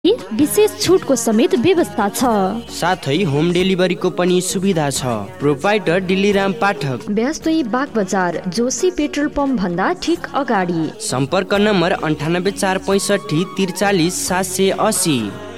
विशेष छुटको समेत व्यवस्था छ। साथै होम डेलिभरीको पनि सुविधा छ। प्रोपाइटर डिल्लीराम पाठक, व्यस्तै बाग बजार, जोशी पेट्रोल पम्प भन्दा ठीक अगाडि। सम्पर्क नम्बर 98 465 43 780।